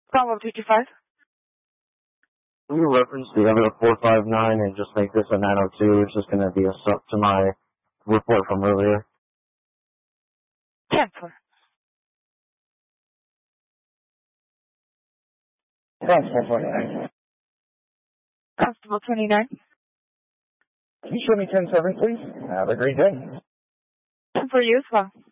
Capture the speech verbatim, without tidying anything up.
Bravo two two five. Can you reference the other four five nine and just make this a nine oh two? It's just going to be a sub to my report from earlier. ten four. Thanks, four four nine. Constable twenty-nine. Can you show me ten seven, please? Have a great day. For you as well.